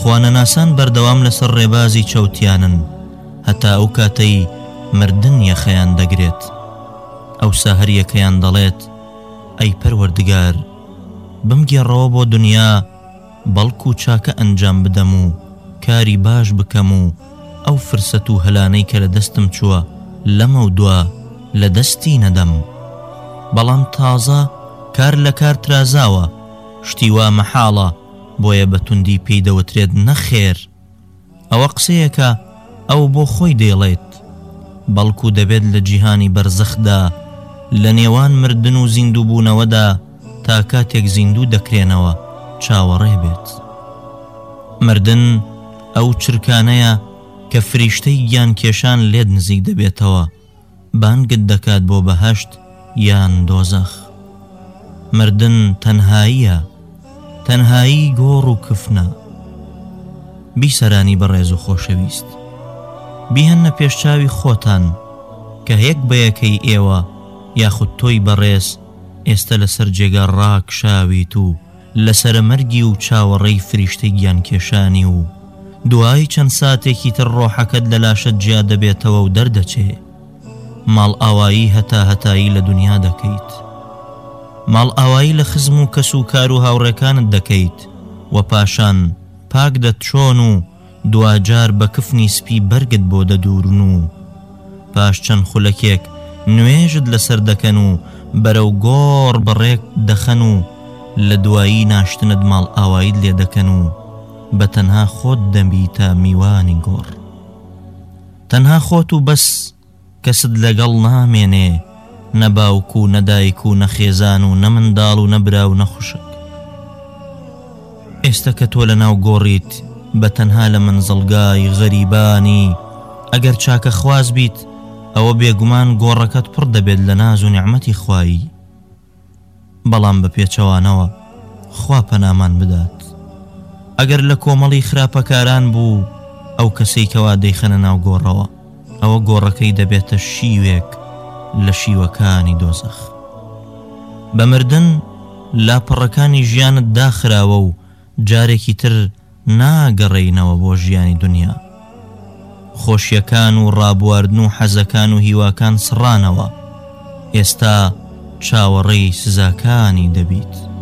خوانەناسان بەردەوام لەسەر ڕێبازی چەوتیانن هەتا ئەو کاتەی مردن یەخەیان دەگرێت. ئەوسا هەر یەکەیان دەڵێت ئەی پەروەردگار بمگێڕەوە بۆ دنیا بەڵکو چاکە ئەنجام بدەم و کاری باش بکەم و ئەو فرسەت و هەلانەی کە لە دەستم چووە لەمە و دووە لە دەستی نەدەم. بەڵام تازە کار لە کار ترازاوە، شتی وا مەحاڵە بۆیە بە توندی پێی دەوترێت نەخێر. ئەوە قسەیەکە ئەو بۆ خۆی دێڵێت، بەڵکو دەبێت لە جیهانی بەرزەخدا لە نێوان مردن و زیندوو بوونەوەدا تا کاتێک زیندوو دەکرێنەوە چاوەڕێ بێت. مردن ئەو چرکانەیە کە فریشتەی گیان کێشان لێت نزیک دەبێتەوە، بانگت دەکات بۆ بەهەشت یان دۆزەخ. مردن تەنهاییە، تەنهایی گۆڕ و کفنە. بیسەرانی بەڕێز و خۆشەویست، بیهەنە پێشچاوی خۆتان کە هەیەک بەیەکەی ئێوە یاخود تۆی بەڕێز ئێستا لەسەر جێگا ڕاکشاویت و لەسەر مەرگی و چاوەڕێی فریشتەی گیان کێشانی و دوای چەند ساتێکی تر ڕۆحەکەت لە لاشت جیا دەبێتەوە و دەردەچێ. ماڵ ئاوایی هەتا هەتایی لە دنیا دەکەیت، ماڵ ئاوایی لە خزم و کەس و کار و هاوڕێکانت دەکەیت و پاشان پاک دەتچۆن و دوجار بە کفنی سپی بەرگت بۆ دەدورن و پاش چەند خولەکێک نوێژت لەسەر دەکەن و بەرەو گۆڕ بەڕێک دەخەن و لە دوایی ناشتنت ماڵ ئاواییت لێ دەکەن و بە تەنها خۆت دەبیتە میوانی گۆڕ. تەنها خۆت و بەس کەست لەگەڵ نامێنێ، نەباوک و نەدایک و نەخێزان و نەمنداڵ و نەبرا و نەخوشک. ئێستا کە تۆ لە ناو گۆڕیت بە تەنها لە منزڵگای غەریبانی، ئەگەر چاکە خواز بیت ئەوە بێگومان گۆڕەکەت پڕ دەبێت لە ناز و نیعمەتی خوایی. بەڵام بە پێچەوانەوە خوا پەنامان بدات، ئەگەر لە کۆمەڵی خراپەکاران بوو ئەو کەسەی کەوا دەیخەنە ناو گۆڕەوە، ئەوە گۆڕەکەی دەبێتە شیوێک لە شیوەکانی دۆزەخ. بە مردن لاپەڕەکانی ژیانت داخراوە و جارێکی تر ناگەڕێینەوە بۆ ژیانی دنیا. خۆشیەکان و ڕابواردن و حەزەکان و هیواکان سڕانەوە، ئێستا چاوەڕێی سزاکانی دەبیت.